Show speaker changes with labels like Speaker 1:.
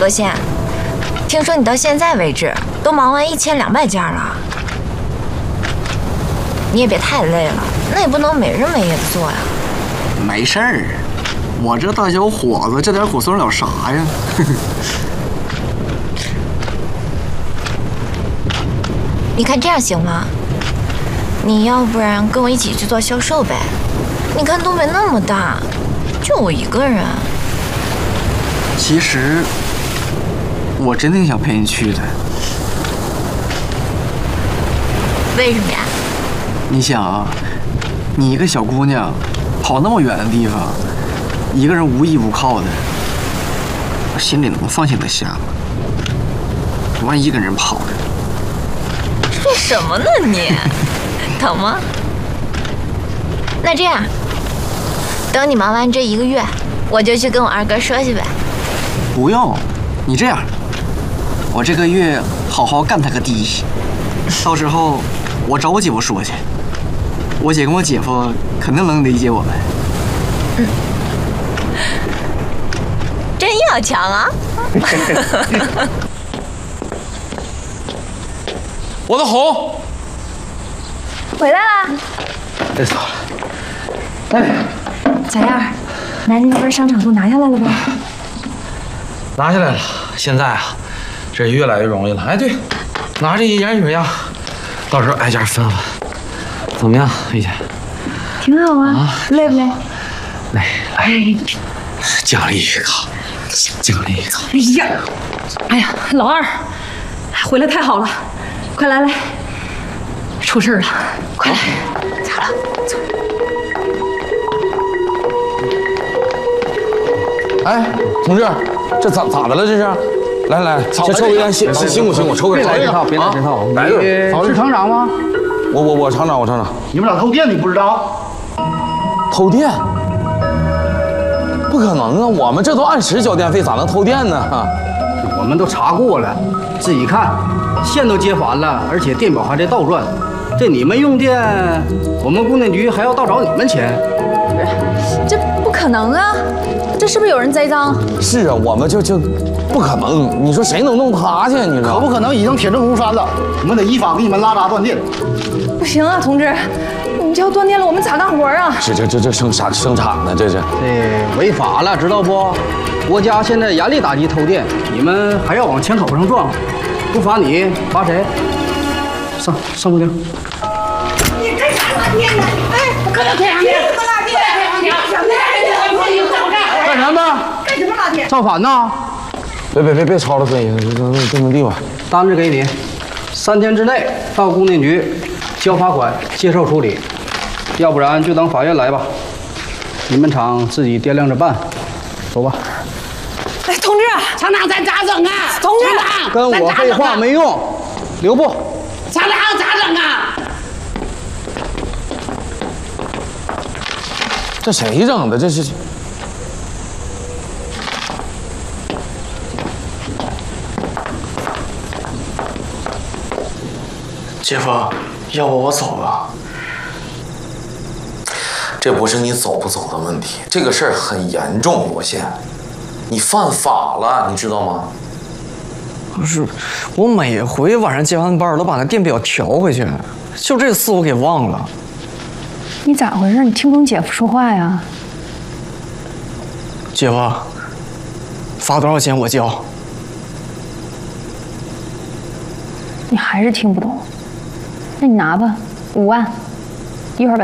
Speaker 1: 罗茜，听说你到现在为止都忙完1200件了，你也别太累了，那也不能没日没夜的做呀。
Speaker 2: 没事儿，我这大小伙子，这点苦算了啥呀？
Speaker 1: 你看这样行吗？你要不然跟我一起去做销售呗？你看东北那么大，就我一个人。
Speaker 2: 其实我真挺想陪你去的。
Speaker 1: 为什么呀？
Speaker 2: 你想啊，你一个小姑娘，跑那么远的地方，一个人无依无靠的，我心里能放心得下吗？万一跟人跑了，
Speaker 1: 说什么呢你？疼吗？那这样，等你忙完这1个月，我就去跟我二哥说去呗。
Speaker 2: 不用，你这样，我这个月好好干他个低，到时候我找我姐夫说去，我姐跟我姐夫肯定能理解我们。
Speaker 1: 真要强啊！
Speaker 3: 我的红
Speaker 4: 回来啦！
Speaker 3: 太早了，
Speaker 4: 咋样？男人那份商场都拿下来了吧？
Speaker 3: 拿下来了。现在啊，这越来越容易了。哎，对，拿这1件怎么样？到时候挨家分分，怎么样，玉姐？
Speaker 4: 挺好啊，累不累？
Speaker 3: 来，奖励一个，奖励一个。
Speaker 4: 哎呀，老二，回来太好了，快来，出事了，快来！咋了？走。
Speaker 3: 哎，同志，这咋的了？这是？来，先抽根烟，辛苦，抽根。
Speaker 2: 别来这套，别来这套。
Speaker 3: 来个。
Speaker 2: 早是厂长吗？
Speaker 3: 我厂长。
Speaker 2: 你们俩偷电，你不知道？
Speaker 3: 偷电？不可能啊！我们这都按时交电费，咋能偷电呢？
Speaker 5: 我们都查过了，自己看，线都接反了，而且电表还在倒转。这你们用电，我们供电局还要倒找你们钱。
Speaker 4: 这不可能啊！这是不是有人栽赃？
Speaker 3: 是啊，我们就不可能。你说谁能弄他去？你说
Speaker 5: 可不可能已经铁证如山了？我们得依法给你们拉闸断电。
Speaker 4: 不行啊，同志，你们这要断电了，我们咋干活啊？
Speaker 3: 这生产呢？这
Speaker 5: 违法了，知道不？国家现在严厉打击偷电，你们还要往枪口上撞，不罚你罚谁？上屋顶。
Speaker 6: 你干啥拉电呢？哎，搁这天上电，怎么拉电？
Speaker 5: 干什么？
Speaker 6: 干什么拉电？
Speaker 5: 造反呢？
Speaker 3: 别吵了，孙姨，这么地吧。
Speaker 5: 单子给你，3天之内到供电局交罚款，接受处理，要不然就等法院来吧。你们厂自己掂量着办，走吧。
Speaker 4: 哎，同志，
Speaker 6: 厂长咱咋整啊？
Speaker 4: 同志，
Speaker 5: 跟我废话没用，留步。
Speaker 6: 厂长咋整啊？
Speaker 3: 这谁整的？这是。
Speaker 7: 姐夫，要不我走吧？
Speaker 8: 这不是你走不走的问题，这个事儿很严重，罗茜，你犯法了，你知道吗？
Speaker 2: 不是，我每回晚上接完班都把那电表调回去，就这次我给忘了。
Speaker 4: 你咋回事？你听不懂姐夫说话呀？
Speaker 2: 姐夫，罚多少钱我交。
Speaker 4: 你还是听不懂？那你拿吧，5万，一会儿把